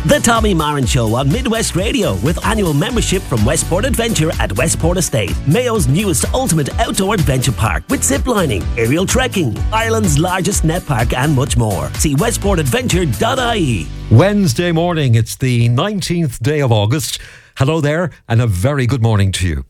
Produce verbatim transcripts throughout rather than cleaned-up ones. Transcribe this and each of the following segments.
The Tommy Marin Show on Midwest Radio, with annual membership from Westport Adventure at Westport Estate, Mayo's newest ultimate outdoor adventure park, with ziplining, aerial trekking, Ireland's largest net park, and much more. See westport adventure dot I E. Wednesday morning, it's the nineteenth day of August. Hello there, and a very good morning to you.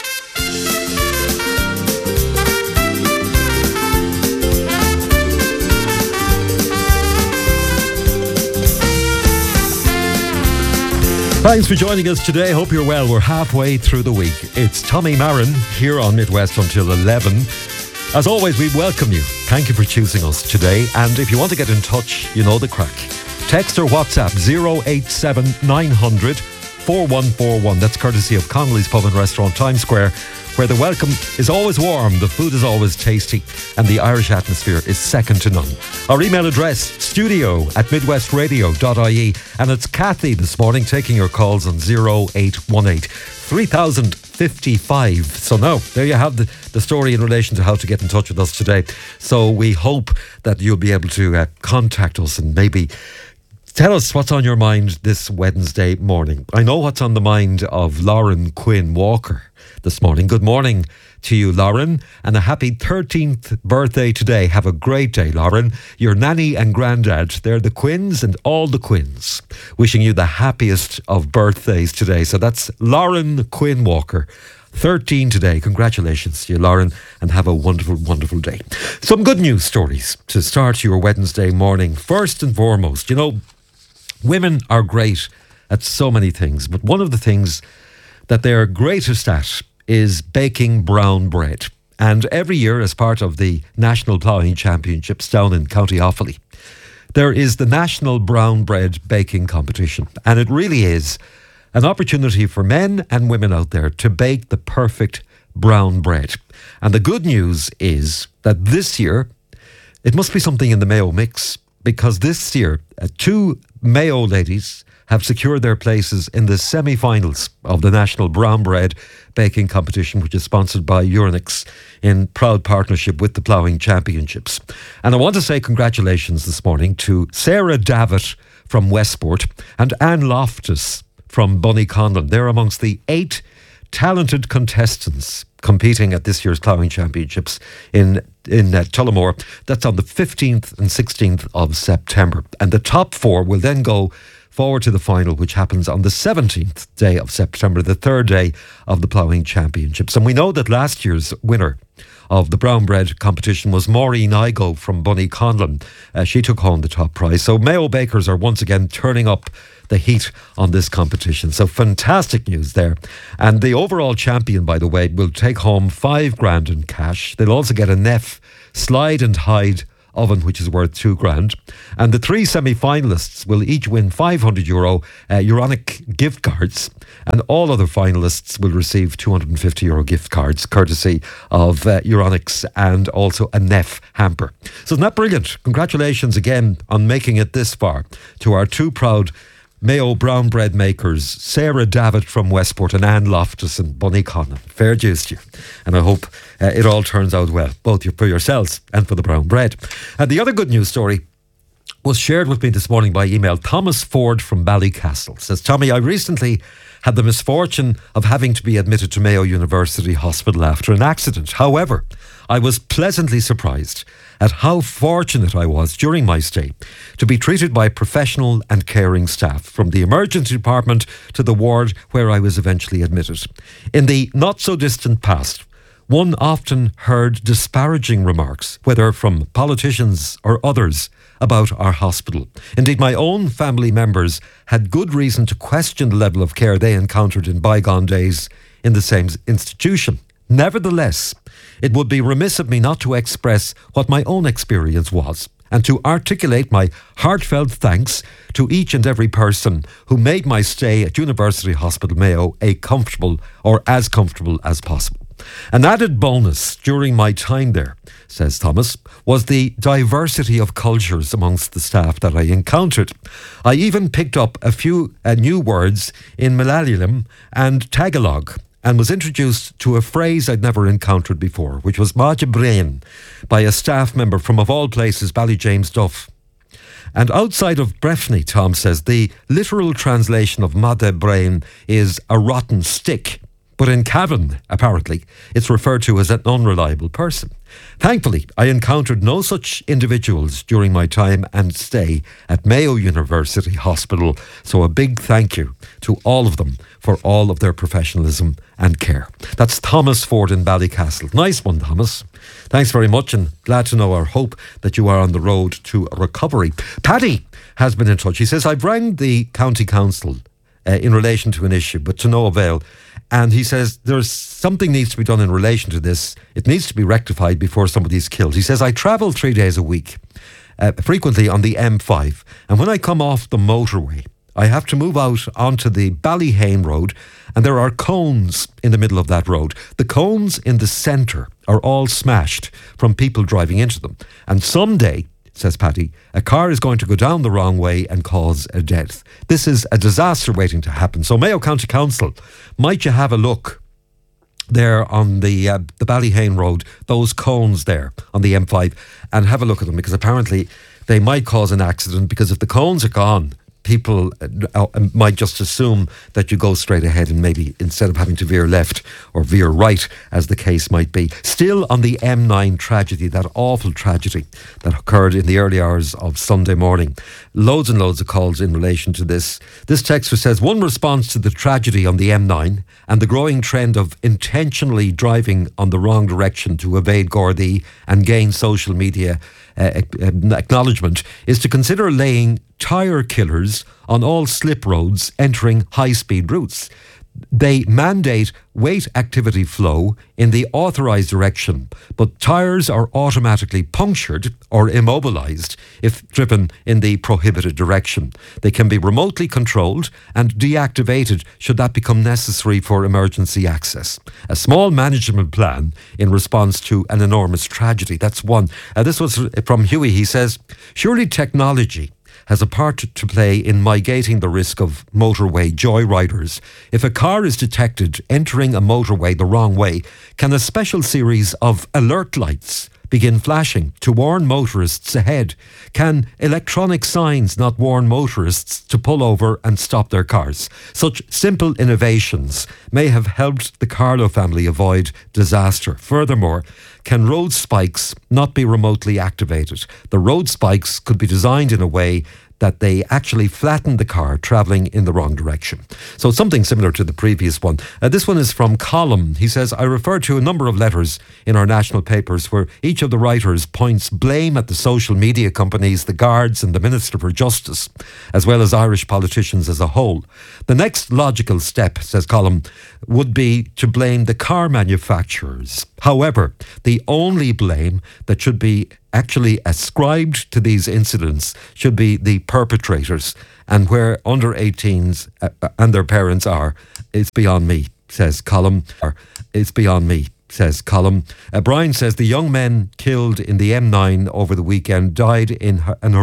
Thanks for joining us today. Hope you're well. We're halfway through the week. It's Tommy Marin here on Midwest until eleven. As always, we welcome you. Thank you for choosing us today. And if you want to get in touch, you know the crack. Text or WhatsApp zero eight seven nine hundred four one four one. That's courtesy of Connolly's Pub and Restaurant, Times Square, where the welcome is always warm, the food is always tasty, and the Irish atmosphere is second to none. Our email address, studio at midwest radio dot I E. And it's Kathy this morning taking your calls on zero eight one eight three thousand fifty-five. So now, there you have the, the story in relation to how to get in touch with us today. So we hope that you'll be able to uh, contact us and maybe tell us what's on your mind this Wednesday morning. I know what's on the mind of Lauren Quinn Walker this morning. Good morning to you, Lauren, and a happy thirteenth birthday today. Have a great day, Lauren. Your nanny and granddad, they're the Quinns and all the Quinns, wishing you the happiest of birthdays today. So that's Lauren Quinn Walker, thirteen today. Congratulations to you, Lauren, and have a wonderful, wonderful day. Some good news stories to start your Wednesday morning. First and foremost, you know, women are great at so many things, but one of the things that they're greatest at is baking brown bread. And every year, as part of the National Ploughing Championships down in County Offaly, there is the National Brown Bread Baking Competition. And it really is an opportunity for men and women out there to bake the perfect brown bread. And the good news is that this year, it must be something in the Mayo mix, because this year, uh, two Mayo ladies have secured their places in the semi-finals of the National Brown Bread Baking Competition, which is sponsored by Uranix in proud partnership with the Ploughing Championships. And I want to say congratulations this morning to Sarah Davitt from Westport and Anne Loftus from Bunnyconlon. They're amongst the eight talented contestants competing at this year's Ploughing Championships in in uh, Tullamore. That's on the fifteenth and sixteenth of September. And the top four will then go forward to the final, which happens on the seventeenth day of September, the third day of the Ploughing Championships. And we know that last year's winner of the brown bread competition was Maureen Igo from Bunnyconlon. Uh, she took home the top prize. So Mayo bakers are once again turning up the heat on this competition. So fantastic news there. And the overall champion, by the way, will take home five grand in cash. They'll also get a Neff slide and hide oven, which is worth two grand. And the three semi-finalists will each win five hundred euro uh, Euronic gift cards. And all other finalists will receive two hundred fifty euro gift cards, courtesy of uh, Euronics, and also a Neff hamper. So isn't that brilliant? Congratulations again on making it this far to our two proud Mayo brown bread makers, Sarah Davitt from Westport and Anne Loftus and Bunnyconlon. Fair dues to you. And I hope uh, it all turns out well, both for yourselves and for the brown bread. And the other good news story was shared with me this morning by email. Thomas Ford from Ballycastle says, Tommy, I recently had the misfortune of having to be admitted to Mayo University Hospital after an accident. However, I was pleasantly surprised at how fortunate I was during my stay to be treated by professional and caring staff, from the emergency department to the ward where I was eventually admitted. In the not-so-distant past, one often heard disparaging remarks, whether from politicians or others, about our hospital. Indeed, my own family members had good reason to question the level of care they encountered in bygone days in the same institution. Nevertheless, it would be remiss of me not to express what my own experience was, and to articulate my heartfelt thanks to each and every person who made my stay at University Hospital Mayo a comfortable, or as comfortable as possible. An added bonus during my time there, says Thomas, was the diversity of cultures amongst the staff that I encountered. I even picked up a few uh, new words in Malayalam and Tagalog, and was introduced to a phrase I'd never encountered before, which was Maja Brain, by a staff member from, of all places, Ballyjames Duff. And outside of Breffni, Tom says, the literal translation of Made Brain is a rotten stick. But in Cavan, apparently, it's referred to as an unreliable person. Thankfully, I encountered no such individuals during my time and stay at Mayo University Hospital. So a big thank you to all of them for all of their professionalism and care. That's Thomas Ford in Ballycastle. Nice one, Thomas. Thanks very much, and glad to know or hope that you are on the road to recovery. Paddy has been in touch. He says, I've rang the County Council uh, in relation to an issue, but to no avail. And he says there's something needs to be done in relation to this. It needs to be rectified before somebody's killed. He says, I travel three days a week, uh, frequently on the M five. And when I come off the motorway, I have to move out onto the Ballyhane Road, and there are cones in the middle of that road. The cones in the centre are all smashed from people driving into them. And someday, says Paddy, a car is going to go down the wrong way and cause a death. This is a disaster waiting to happen. So Mayo County Council, might you have a look there on the uh, the Ballyhane Road, those cones there on the M five, and have a look at them, because apparently they might cause an accident, because if the cones are gone, people uh, might just assume that you go straight ahead, and maybe instead of having to veer left or veer right, as the case might be. Still on the M nine tragedy, that awful tragedy that occurred in the early hours of Sunday morning. Loads and loads of calls in relation to this. This texter says, one response to the tragedy on the M nine and the growing trend of intentionally driving on the wrong direction to evade Gardaí and gain social media uh, acknowledgement is to consider laying tyre killers on all slip roads entering high-speed routes. They mandate weight activity flow in the authorised direction, but tyres are automatically punctured or immobilised if driven in the prohibited direction. They can be remotely controlled and deactivated should that become necessary for emergency access. A small management plan in response to an enormous tragedy. That's one. Uh, this was from Huey. He says, surely technology has a part to play in mitigating the risk of motorway joyriders. If a car is detected entering a motorway the wrong way, can a special series of alert lights begin flashing to warn motorists ahead? Can electronic signs not warn motorists to pull over and stop their cars? Such simple innovations may have helped the Carlow family avoid disaster. Furthermore, can road spikes not be remotely activated? The road spikes could be designed in a way that they actually flatten the car travelling in the wrong direction. So something similar to the previous one. Uh, this one is from Colm. He says, I refer to a number of letters in our national papers where each of the writers points blame at the social media companies, the guards and the Minister for Justice, as well as Irish politicians as a whole. The next logical step, says Colm, would be to blame the car manufacturers. However, the only blame that should be actually ascribed to these incidents should be the perpetrators, and where under eighteens uh, and their parents are, it's beyond me, says Colm. It's beyond me, says Colm. Uh, Brian says the young men killed in the M nine over the weekend died in an